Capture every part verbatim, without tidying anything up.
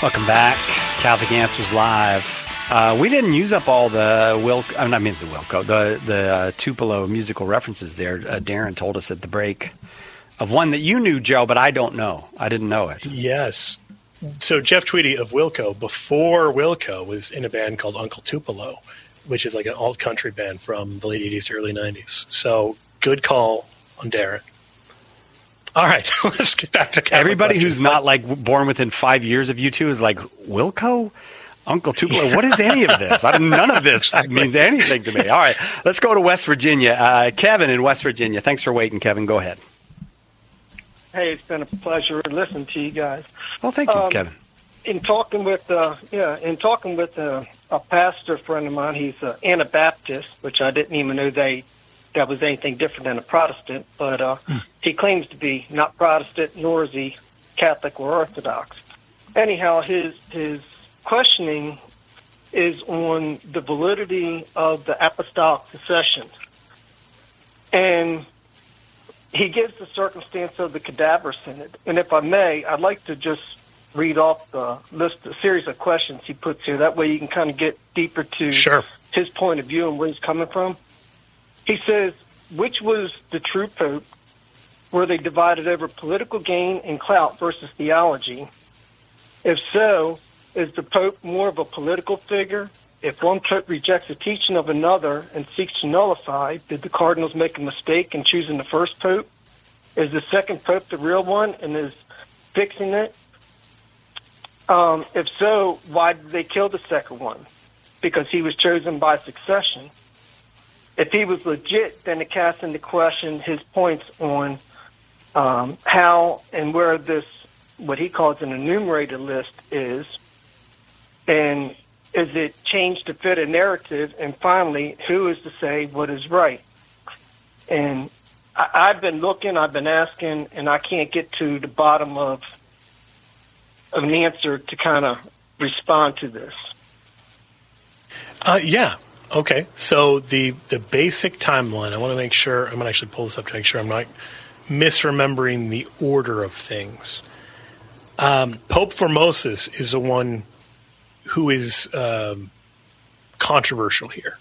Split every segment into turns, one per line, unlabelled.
Welcome back. Catholic Answers Live. Uh, we didn't use up all the Wilco, I mean the Wilco, the the uh, Tupelo musical references there. Uh, Darren told us at the break of one that you knew, Joe, but I don't know. I didn't know it.
Yes. So Jeff Tweedy of Wilco, before Wilco, was in a band called Uncle Tupelo, which is like an alt country band from the late eighties to early nineties. So good call on Darren. All right, let's get back to Catholic
Everybody
questions.
who's not like born within five years of you two is like, Wilco? Uncle Tupelo? What is any of this? I, none of this exactly. means anything to me. All right, let's go to West Virginia. Uh, Kevin in West Virginia. Thanks for waiting, Kevin. Go ahead.
Hey, it's been a pleasure listening to you guys.
Well, thank you,
um,
Kevin.
In talking with, uh, yeah, in talking with uh, a pastor friend of mine, he's an Anabaptist, which I didn't even know they that was anything different than a Protestant, but uh, hmm. he claims to be not Protestant, nor is he Catholic or Orthodox. Anyhow, his his questioning is on the validity of the apostolic succession, and he gives the circumstance of the cadaver synod. And if I may, I'd like to just read off the list, the series of questions he puts here. That way you can kind of get deeper to
sure.
his point of view and where he's coming from. He says, which was the true pope? Were they divided over political gain and clout versus theology? If so, is the pope more of a political figure? If one pope rejects the teaching of another and seeks to nullify, did the cardinals make a mistake in choosing the first pope? Is the second pope the real one and is fixing it? Um, if so, why did they kill the second one? Because he was chosen by succession. If he was legit, then it casts into question his points on um, how and where this, what he calls an enumerated list, is, and is it changed to fit a narrative? And finally, who is to say what is right? And I, I've been looking, I've been asking, and I can't get to the bottom of, of an answer to kind of respond to this.
Uh, yeah. Okay. So the the basic timeline, I want to make sure, I'm going to actually pull this up to make sure I'm not misremembering the order of things. Um, Pope Formosus is the one who is um, controversial here.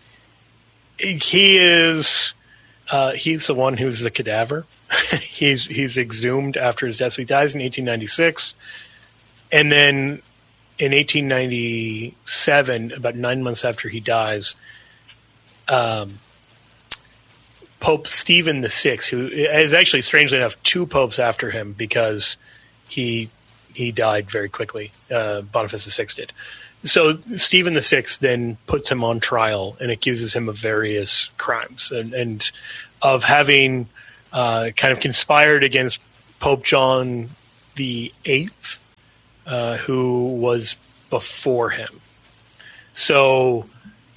He is uh, he's the one who's the cadaver. he's he's exhumed after his death. So he dies in eighteen ninety-six, and then in eighteen ninety-seven, about nine months after he dies, um, Pope Stephen the Sixth, who is actually, strangely enough, two popes after him because he he died very quickly. Uh, Boniface the Sixth did. So Stephen the Sixth then puts him on trial and accuses him of various crimes and, and of having uh, kind of conspired against Pope John the Eighth, Uh, who was before him. So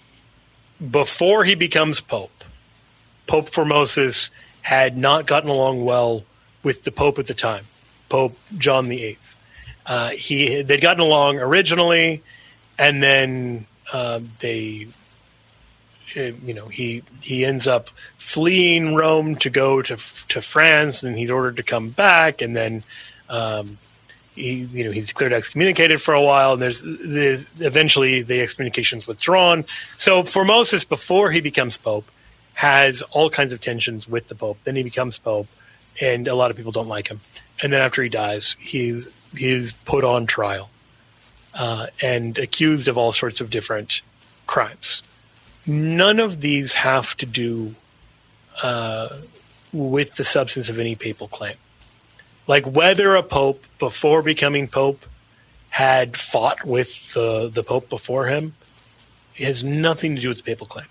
before he becomes Pope, Pope Formosus had not gotten along well with the Pope at the time, Pope John the Eighth. Uh, he they'd gotten along originally, and then uh, they, you know, he he ends up fleeing Rome to go to to France, and he's ordered to come back, and then. Um, He, you know, he's declared excommunicated for a while, and there's, there's eventually the excommunication's withdrawn. So Formosus, before he becomes Pope, has all kinds of tensions with the Pope. Then he becomes Pope, and a lot of people don't like him. And then after he dies, he's he's put on trial uh, and accused of all sorts of different crimes. None of these have to do uh, with the substance of any papal claim. Like whether a pope before becoming pope had fought with the, the pope before him, it has nothing to do with the papal claim.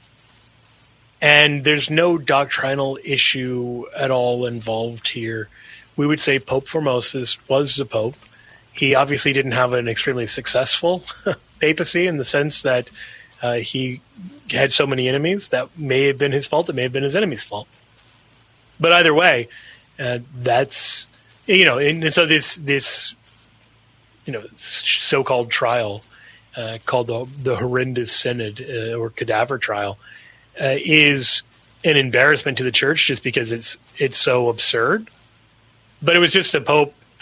And there's no doctrinal issue at all involved here. We would say Pope Formosus was the pope. He obviously didn't have an extremely successful papacy in the sense that uh, he had so many enemies. That may have been his fault. It may have been his enemy's fault. But either way, uh, that's... You know, and so this this you know so-called trial uh, called the the horrendous synod uh, or cadaver trial uh, is an embarrassment to the church just because it's it's so absurd. But it was just a pope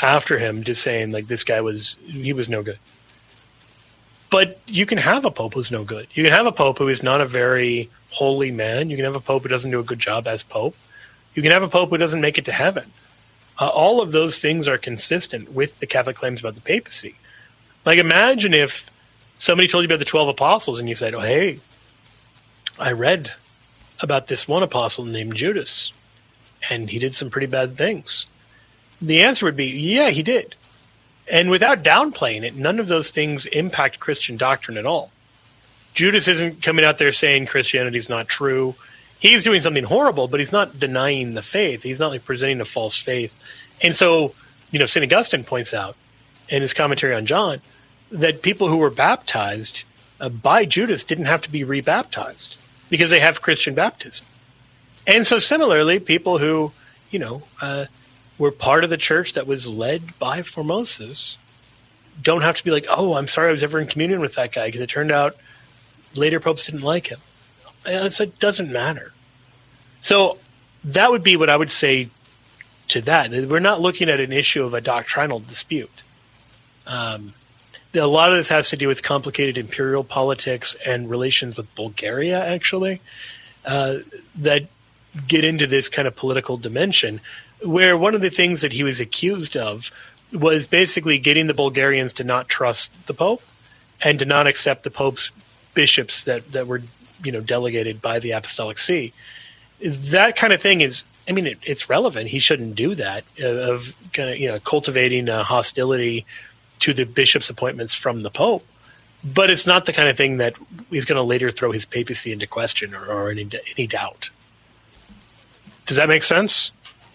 after him, just saying like this guy was he was no good. But you can have a pope who's no good. You can have a pope who is not a very holy man. You can have a pope who doesn't do a good job as pope. You can have a pope who doesn't make it to heaven. Uh, all of those things are consistent with the Catholic claims about the papacy. Like, imagine if somebody told you about the twelve apostles and you said, oh, hey, I read about this one apostle named Judas, and he did some pretty bad things. The answer would be, yeah, he did. And without downplaying it, none of those things impact Christian doctrine at all. Judas isn't coming out there saying Christianity is not true. He's doing something horrible, but he's not denying the faith. He's not like presenting a false faith. And so, you know, Saint Augustine points out in his commentary on John that people who were baptized uh, by Judas didn't have to be rebaptized because they have Christian baptism. And so similarly, people who, you know, uh, were part of the church that was led by Formosus don't have to be like, oh, I'm sorry I was ever in communion with that guy because it turned out later popes didn't like him. And so it doesn't matter. So that would be what I would say to that. We're not looking at an issue of a doctrinal dispute. Um, a lot of this has to do with complicated imperial politics and relations with Bulgaria, actually, uh, that get into this kind of political dimension, where one of the things that he was accused of was basically getting the Bulgarians to not trust the Pope and to not accept the Pope's bishops that, that were, you know, delegated by the Apostolic See. That kind of thing is, I mean, it, it's relevant. He shouldn't do that, uh, of kind of, you know, cultivating a hostility to the bishop's appointments from the Pope. But it's not the kind of thing that he's going to later throw his papacy into question or, or any, any doubt. Does that make sense?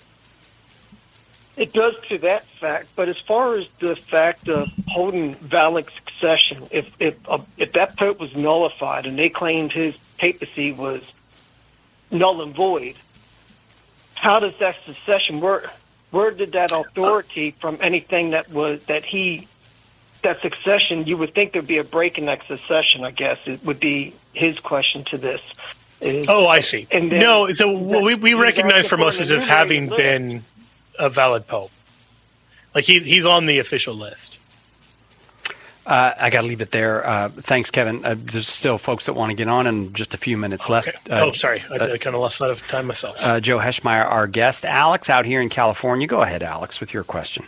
It does to that fact, but as far as the fact of holding valid succession, if if uh, if that pope was nullified and they claimed his papacy was null and void, how does that succession work? Where did that authority from anything that was that he that succession? You would think there'd be a break in that succession. I guess it would be his question to this. Is,
oh, I see.
And then,
no, so well, we we recognize Formosus as having
list.
been a valid pope. Like he's he's on the official list.
Uh, I got to leave it there. Uh, thanks, Kevin. Uh, there's still folks that want to get on, and just a few minutes
Okay.
left. Uh,
oh, sorry, I,
uh,
I kind of lost sight of time myself.
Uh, Joe Heschmeyer, our guest, Alex, out here in California. Go ahead, Alex, with your question.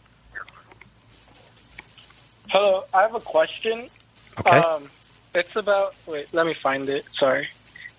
Hello, I have a question.
Okay.
Um, it's about. Wait, let me find it. Sorry.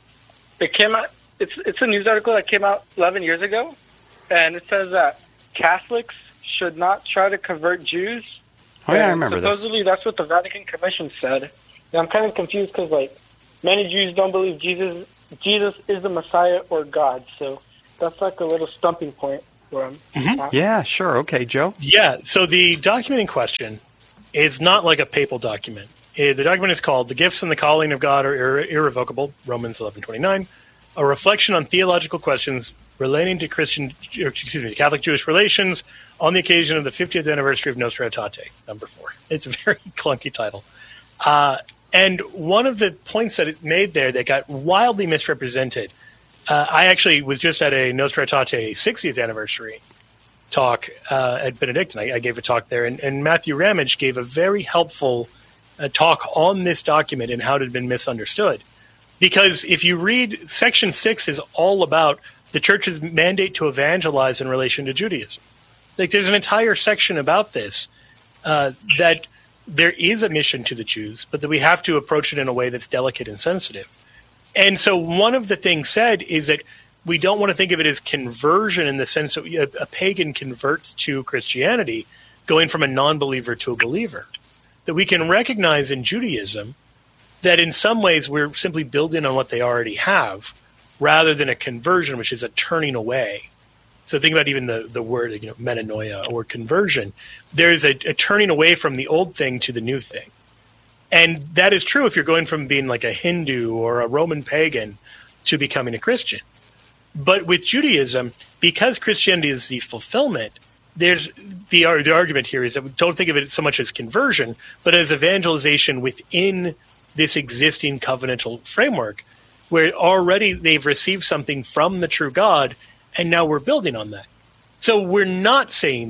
It came out. It's it's a news article that came out eleven years ago, and it says that Catholics should not try to convert Jews.
Oh yeah, I
And
remember
supposedly
this.
that's what the Vatican Commission said. And I'm kind of confused because like many Jews don't believe Jesus Jesus is the Messiah or God. So that's like a little stumping point where I'm.
Mm-hmm.
at.
Yeah, sure. Okay, Joe.
Yeah, so the document in question is not like a papal document. Uh, The document is called "The Gifts and the Calling of God Are Irre- Irrevocable," Romans eleven twenty-nine, a reflection on theological questions relating to Christian, excuse me, Catholic Jewish relations on the occasion of the fiftieth anniversary of Nostra Aetate, number four. It's a very clunky title. Uh, and one of the points that it made there that got wildly misrepresented, uh, I actually was just at a Nostra Aetate sixtieth anniversary talk uh, at Benedictine. I, I gave a talk there, and, and Matthew Ramage gave a very helpful uh, talk on this document and how it had been misunderstood. Because if you read, Section six is all about the church's mandate to evangelize in relation to Judaism. Like, there's an entire section about this, uh, that there is a mission to the Jews, but that we have to approach it in a way that's delicate and sensitive. And so one of the things said is that we don't want to think of it as conversion in the sense that a, a pagan converts to Christianity, going from a non-believer to a believer. That we can recognize in Judaism that in some ways we're simply building on what they already have, rather than a conversion, which is a turning away. So think about even the, the word, you know, metanoia or conversion. There's a, a turning away from the old thing to the new thing. And that is true if you're going from being like a Hindu or a Roman pagan to becoming a Christian. But with Judaism, because Christianity is the fulfillment, there's the, the argument here is that we don't think of it so much as conversion, but as evangelization within this existing covenantal framework, where already they've received something from the true God, and now we're building on that. So we're not saying there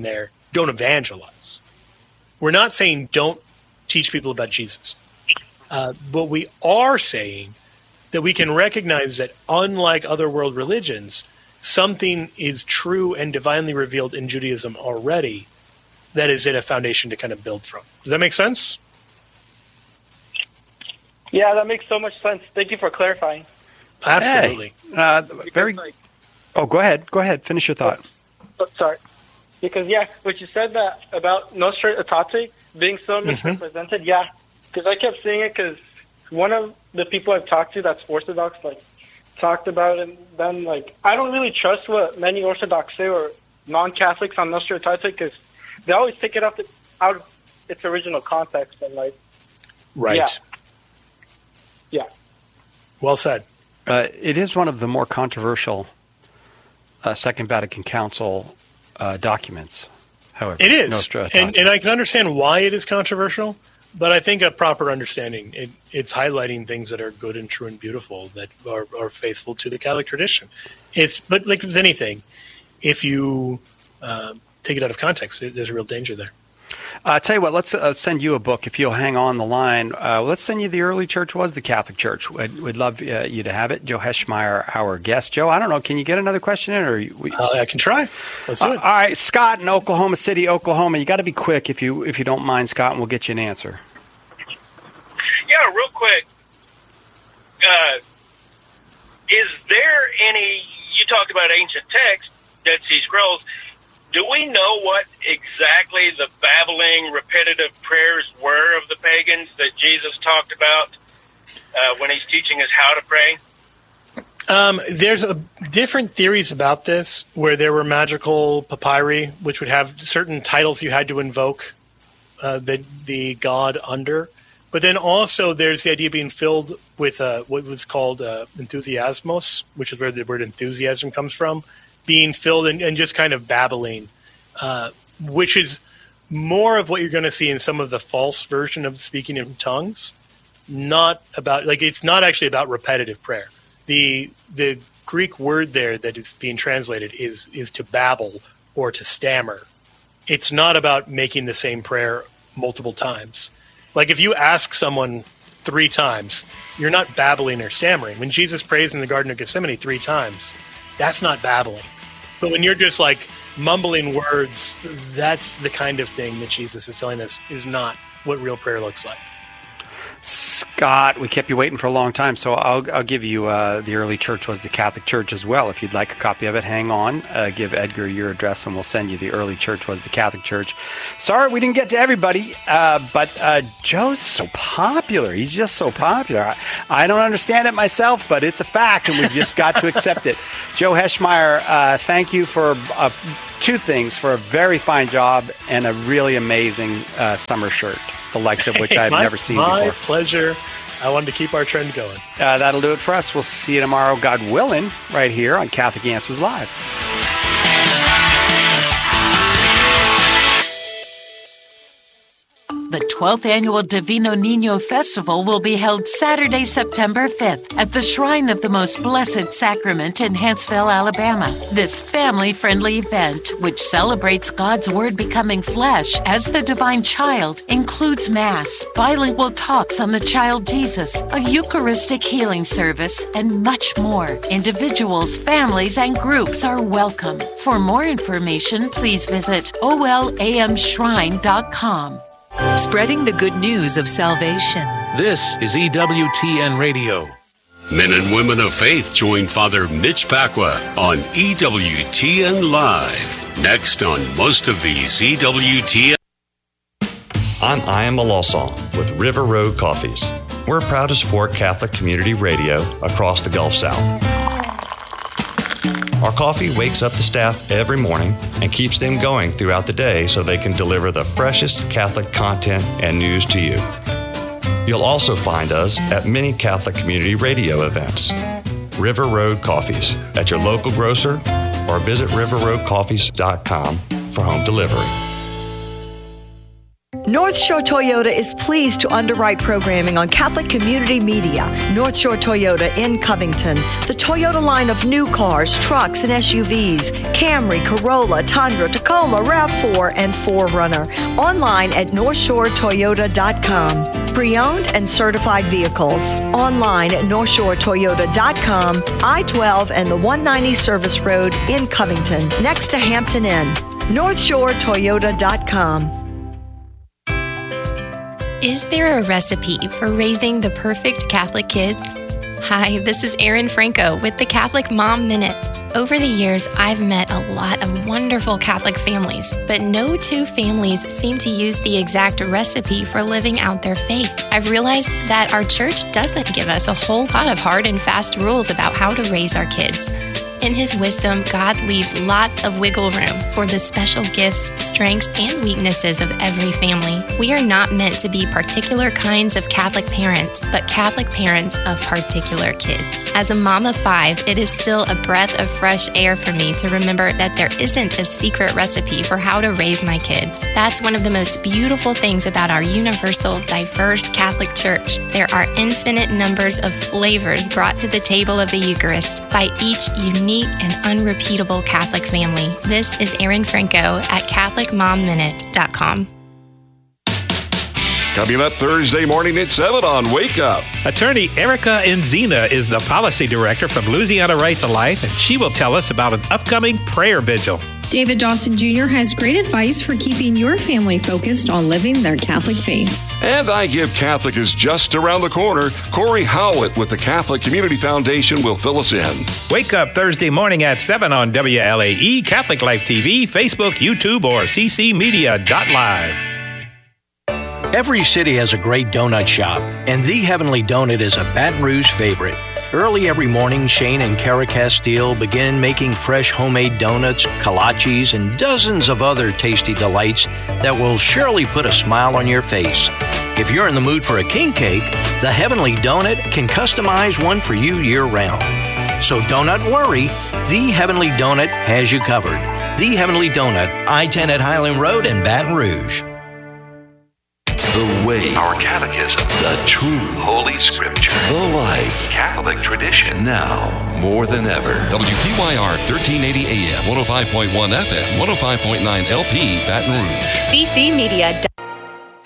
don't evangelize. We're not saying don't teach people about Jesus. Uh, but we are saying that we can recognize that unlike other world religions, something is true and divinely revealed in Judaism already that is in a foundation to kind of build from. Does that make sense?
Yeah, that makes so much sense. Thank you for clarifying.
Absolutely.
Hey, uh, very.
Like,
oh, go ahead. Go ahead. Finish your thought.
oh, sorry. Because, yeah, what you said that about Nostra Aetate being so misrepresented, mm-hmm. yeah. Because I kept seeing it because one of the people I've talked to that's Orthodox, like, talked about it. And then, like, I don't really trust what many Orthodox say or non-Catholics on Nostra Aetate because they always take it out, the, out of its original context. And, like,
right.
Yeah. Yeah.
Well said.
Uh, it is one of the more controversial uh, Second Vatican Council uh, documents, however.
It is.
Nostra
and, and I can understand why it is controversial, but I think a proper understanding, it, it's highlighting things that are good and true and beautiful that are, are faithful to the Catholic tradition. It's But like with anything, if you uh, take it out of context, there's a real danger there.
Uh, I'll tell you what, let's uh, send you a book if you'll hang on the line. Uh, let's send you The Early Church Was the Catholic Church. We'd, we'd love uh, you to have it. Joe Heschmeyer, our guest. Joe, I don't know, can you get another question in? Or we...
uh, I can try. Let's do
uh,
it.
All right, Scott in Oklahoma City, Oklahoma. You got to be quick if you if you don't mind, Scott, and we'll get you an answer.
Yeah, real quick. Uh, is there any, you talked about ancient texts, Dead Sea Scrolls, do we know what exactly the babbling, repetitive prayers were of the pagans that Jesus talked about uh, when he's teaching us how to pray?
Um, there's a, different theories about this, where there were magical papyri, which would have certain titles you had to invoke uh, the, the god under. But then also there's the idea of being filled with uh, what was called uh, enthusiasmos, which is where the word enthusiasm comes from. Being filled and, and just kind of babbling, uh, which is more of what you're going to see in some of the false version of speaking in tongues. Not about, like, it's not actually about repetitive prayer. The the Greek word there that is being translated is is to babble or to stammer. It's not about making the same prayer multiple times. Like if you ask someone three times, you're not babbling or stammering. When Jesus prays in the Garden of Gethsemane three times, that's not babbling. But when you're just like mumbling words, that's the kind of thing that Jesus is telling us is not what real prayer looks like.
Scott, we kept you waiting for a long time, so I'll, I'll give you uh, The Early Church Was the Catholic Church as well. If you'd like a copy of it, hang on. Uh, give Edgar your address, and we'll send you The Early Church Was the Catholic Church. Sorry we didn't get to everybody, uh, but uh, Joe's so popular. He's just so popular. I, I don't understand it myself, but it's a fact, and we've just got to accept it. Joe Heschmeyer, uh, thank you for uh, two things, for a very fine job and a really amazing uh, summer shirt, the likes of which
Hey,
I've
my,
never seen
my
before.
My pleasure. I wanted to keep our trend going.
Uh, that'll do it for us. We'll see you tomorrow, God willing, right here on Catholic Answers Live.
The twelfth Annual Divino Niño Festival will be held Saturday, September fifth at the Shrine of the Most Blessed Sacrament in Huntsville, Alabama. This family-friendly event, which celebrates God's Word becoming flesh as the divine child, includes Mass, bilingual talks on the child Jesus, a Eucharistic healing service, and much more. Individuals, families, and groups are welcome. For more information, please visit O L A M shrine dot com.
Spreading the good news of salvation.
This is E W T N Radio.
Men and women of faith join Father Mitch Pacwa on E W T N Live. Next on most of these E W T N.
I'm Ian Malosson with River Road Coffees. We're proud to support Catholic Community Radio across the Gulf South. Our coffee wakes up the staff every morning and keeps them going throughout the day so they can deliver the freshest Catholic content and news to you. You'll also find us at many Catholic Community Radio events. River Road Coffees at your local grocer or visit river road coffees dot com for home delivery.
North Shore Toyota is pleased to underwrite programming on Catholic Community Media. North Shore Toyota in Covington. The Toyota line of new cars, trucks, and S U Vs. Camry, Corolla, Tundra, Tacoma, RAV four, and four runner. Online at north shore toyota dot com. Pre-owned and certified vehicles. Online at north shore toyota dot com. I twelve and the one ninety Service Road in Covington, next to Hampton Inn. north shore toyota dot com.
Is there a recipe for raising the perfect Catholic kids? Hi, this is Erin Franco with the Catholic Mom Minute. Over the years, I've met a lot of wonderful Catholic families, but no two families seem to use the exact recipe for living out their faith. I've realized that our church doesn't give us a whole lot of hard and fast rules about how to raise our kids. In His wisdom, God leaves lots of wiggle room for the special gifts, strengths, and weaknesses of every family. We are not meant to be particular kinds of Catholic parents, but Catholic parents of particular kids. As a mom of five, it is still a breath of fresh air for me to remember that there isn't a secret recipe for how to raise my kids. That's one of the most beautiful things about our universal, diverse Catholic Church. There are infinite numbers of flavors brought to the table of the Eucharist by each unique and unrepeatable Catholic family. This is Erin Franco at catholic mom minute dot com.
Coming up Thursday morning at seven on Wake Up.
Attorney Erica Enzina is the policy director from Louisiana Right to Life, and she will tell us about an upcoming prayer vigil.
David Dawson Junior has great advice for keeping your family focused on living their Catholic faith.
And I Give Catholic is just around the corner. Corey Howitt with the Catholic Community Foundation will fill us in.
Wake Up Thursday morning at seven on W L A E, Catholic Life T V, Facebook, YouTube, or c c media dot live.
Every city has a great donut shop, and The Heavenly Donut is a Baton Rouge favorite. Early every morning, Shane and Kara Castile begin making fresh homemade donuts, kolaches, and dozens of other tasty delights that will surely put a smile on your face. If you're in the mood for a king cake, The Heavenly Donut can customize one for you year-round. So don't not worry, The Heavenly Donut has you covered. The Heavenly Donut, I ten at Highland Road in Baton Rouge.
The way, our catechism, the true Holy Scripture, the life, Catholic tradition. Now, more than ever.
W P Y R thirteen eighty A M, one oh five point one F M, one oh five point nine L P, Baton Rouge.
c c media dot